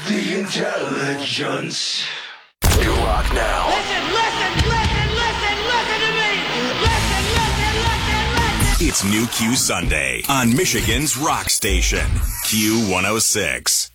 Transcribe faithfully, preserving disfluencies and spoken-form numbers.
the intelligence. You rock now. Listen, listen, listen, listen, listen to me. Listen, listen, listen, listen. It's New Q Sunday on Michigan's rock station, Q one oh six.